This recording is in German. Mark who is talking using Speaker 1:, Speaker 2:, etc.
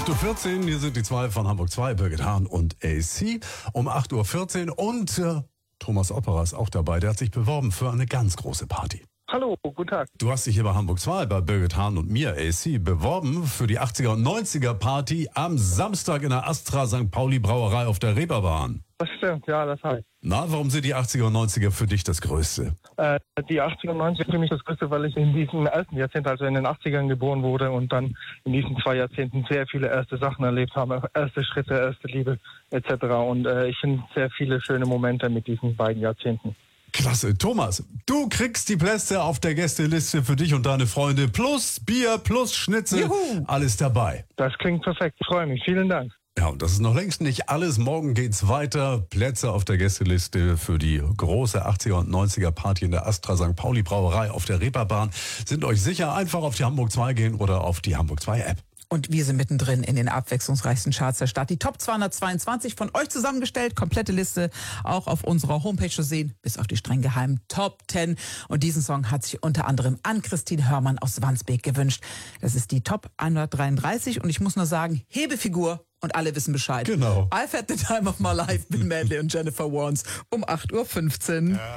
Speaker 1: 8:14 Uhr, hier sind die zwei von Hamburg 2, Birgit Hahn und AC. Um 8:14 Uhr und Thomas Opperer ist auch dabei. Der hat sich beworben für eine ganz große Party.
Speaker 2: Hallo, guten Tag.
Speaker 1: Du hast dich hier bei Hamburg 2 bei Birgit Hahn und mir, AC, beworben für die 80er und 90er Party am Samstag in der Astra St. Pauli Brauerei auf der Reeperbahn.
Speaker 2: Das stimmt, ja, das heißt.
Speaker 1: Na, warum sind die 80er und 90er für dich das Größte?
Speaker 2: Die 80er und 90er sind für mich das Größte, weil ich in diesem ersten Jahrzehnt, also in den 80ern geboren wurde und dann in diesen 2 Jahrzehnten sehr viele erste Sachen erlebt habe, erste Schritte, erste Liebe etc. Und ich finde sehr viele schöne Momente mit diesen beiden Jahrzehnten.
Speaker 1: Klasse. Thomas, du kriegst die Plätze auf der Gästeliste für dich und deine Freunde. Plus Bier, plus Schnitzel.
Speaker 2: Juhu.
Speaker 1: Alles dabei.
Speaker 2: Das klingt perfekt. Ich freue mich. Vielen Dank.
Speaker 1: Ja, und das ist noch längst nicht alles. Morgen geht's weiter. Plätze auf der Gästeliste für die große 80er und 90er Party in der Astra St. Pauli Brauerei auf der Reeperbahn. Sind euch sicher, einfach auf die Hamburg 2 gehen oder auf die Hamburg 2 App.
Speaker 3: Und wir sind mittendrin in den abwechslungsreichsten Charts der Stadt. Die Top 222 von euch zusammengestellt. Komplette Liste auch auf unserer Homepage zu sehen, bis auf die streng geheimen Top 10. Und diesen Song hat sich unter anderem Ann-Christine Hörmann aus Wandsbek gewünscht. Das ist die Top 133. Und ich muss nur sagen, Hebefigur. Und alle wissen Bescheid.
Speaker 1: Genau.
Speaker 3: I've had the time of my life mit Medley und Jennifer Warnes um 8:15 Uhr.